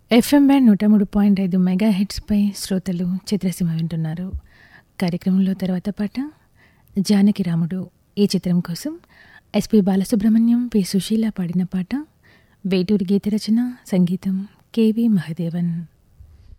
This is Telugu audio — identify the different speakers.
Speaker 1: ఎఫ్ఎం బ్యాండ్ 103.5 మెగా హెడ్స్పై శ్రోతలు చిత్రసీమ వింటున్నారు. కార్యక్రమంలో తర్వాత పాట జానకి రాముడు. ఈ చిత్రం కోసం ఎస్పి బాలసుబ్రహ్మణ్యం, పి సుశీల పాడిన పాట. వేటూరి గీత రచన, సంగీతం కెవి మహదేవన్.